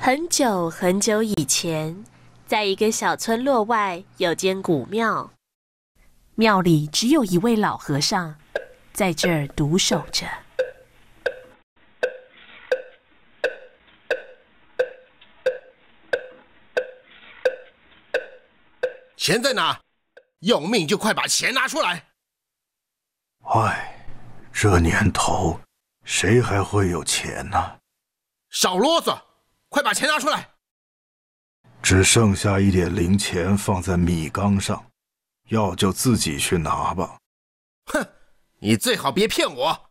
很久很久以前，在一个小村落外有间古庙，庙里只有一位老和尚，在这儿独守着。 钱在哪？有命就快把钱拿出来！ 唉，这年头，谁还会有钱呢？ 少啰嗦，快把钱拿出来！ 只剩下一点零钱放在米缸上，要就自己去拿吧。 哼，你最好别骗我。